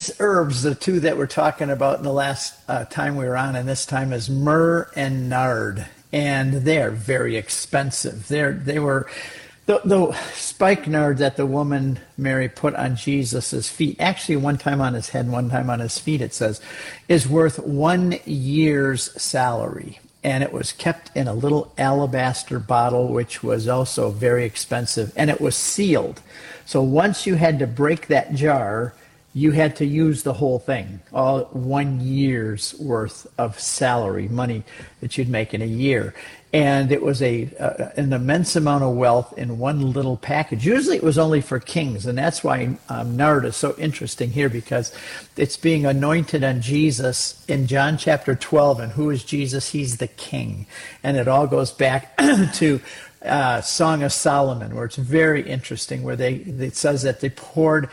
these herbs, the two that we're talking about in the last time we were on, and this time is myrrh and nard, and they're very expensive. They were the spikenard that the woman Mary put on Jesus's feet, actually one time on his head, one time on his feet, it says, is worth 1 year's salary. And it was kept in a little alabaster bottle, which was also very expensive, and it was sealed. So once you had to break that jar, you had to use the whole thing, all 1 year's worth of salary, money that you'd make in a year. And it was an immense amount of wealth in one little package. Usually it was only for kings, and that's why nard is so interesting here, because it's being anointed on Jesus in John chapter 12. And who is Jesus? He's the king. And it all goes back to Song of Solomon, where it's very interesting, where it says that they poured,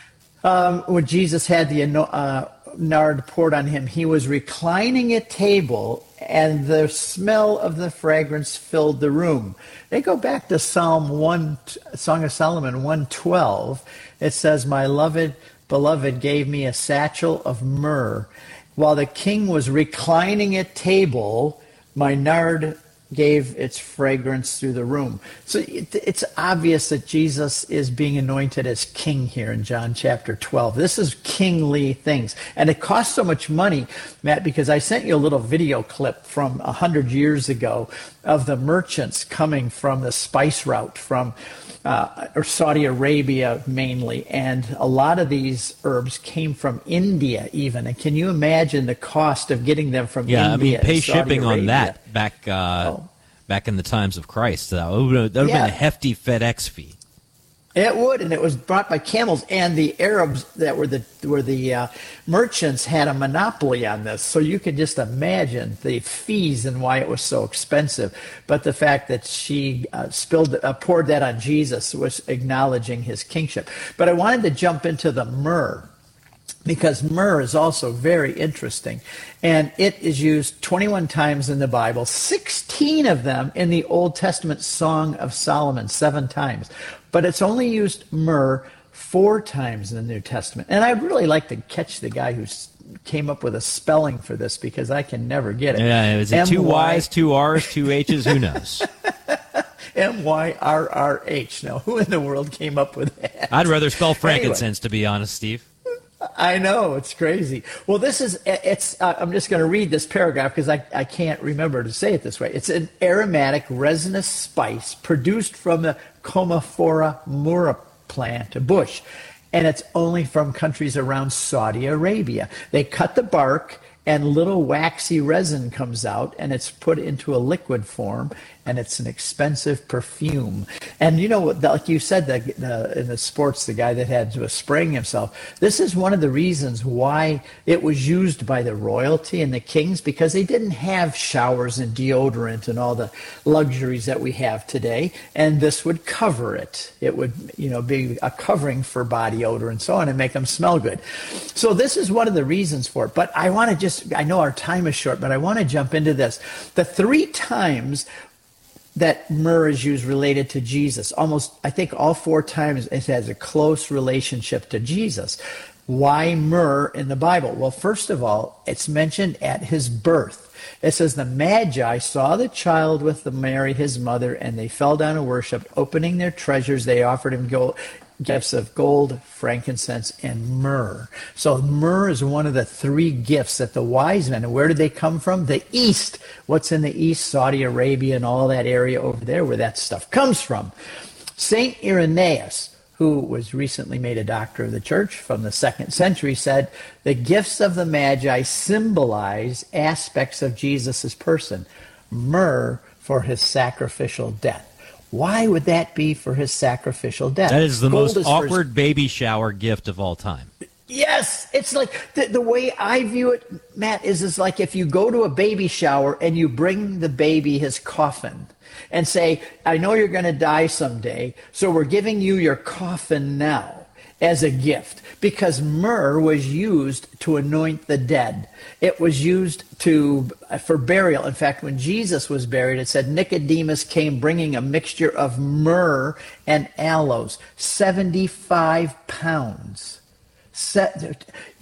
when Jesus had the nard poured on him, he was reclining at table, and the smell of the fragrance filled the room. They go back to Song of Solomon 112. It says, my beloved gave me a satchel of myrrh. While the king was reclining at table, my nard gave its fragrance through the room. So it's obvious that Jesus is being anointed as king here in John chapter 12. This is kingly things. And it costs so much money, Matt, because I sent you a little video clip from 100 years ago of the merchants coming from the spice route from or Saudi Arabia mainly, and a lot of these herbs came from India even. And can you imagine the cost of getting them from India? Yeah, I mean, pay to Saudi shipping Arabia? on that back in the times of Christ. That would have been a hefty FedEx fee. It would, and it was brought by camels, and the Arabs that were the merchants had a monopoly on this. So you could just imagine the fees and why it was so expensive. But the fact that she poured that on Jesus was acknowledging his kingship. But I wanted to jump into the myrrh, because myrrh is also very interesting. And it is used 21 times in the Bible, 16 of them in the Old Testament Song of Solomon, 7 times. But it's only used myrrh 4 times in the New Testament. And I'd really like to catch the guy who came up with a spelling for this, because I can never get it. Yeah, is it 2 Y's, 2 R's, 2 H's? Who knows? Myrrh. Now, who in the world came up with that? I'd rather spell frankincense, to be honest, Steve. I know, it's crazy. Well, I'm just going to read this paragraph because I can't remember to say it this way. It's an aromatic resinous spice produced from the Commiphora myrrha plant, a bush, and it's only from countries around Saudi Arabia. They cut the bark, and little waxy resin comes out, and it's put into a liquid form, and it's an expensive perfume. And you know, like you said, in the sports, the guy that was spraying himself, this is one of the reasons why it was used by the royalty and the kings, because they didn't have showers and deodorant and all the luxuries that we have today, and this would cover it. It would, be a covering for body odor and so on, and make them smell good. So this is one of the reasons for it. But I know our time is short, but I want to jump into this. The 3 times that myrrh is used related to Jesus, I think all 4 times it has a close relationship to Jesus. Why myrrh in the Bible? Well, first of all, it's mentioned at his birth. It says, the Magi saw the child with Mary, his mother, and they fell down and worshiped. Opening their treasures, they offered him gifts of gold, frankincense, and myrrh. So myrrh is one of the 3 gifts that the wise men, and where did they come from? The East. What's in the East? Saudi Arabia and all that area over there where that stuff comes from. Saint Irenaeus, who was recently made a doctor of the church from the 2nd century, said the gifts of the Magi symbolize aspects of Jesus' person. Myrrh for his sacrificial death. Why would that be for his sacrificial death? That is the most awkward baby shower gift of all time. Yes, it's like the way I view it, Matt, is like if you go to a baby shower and you bring the baby his coffin and say, I know you're going to die someday, so we're giving you your coffin now as a gift, because myrrh was used to anoint the dead. It was used for burial. In fact, when Jesus was buried, it said Nicodemus came bringing a mixture of myrrh and aloes, 75 pounds.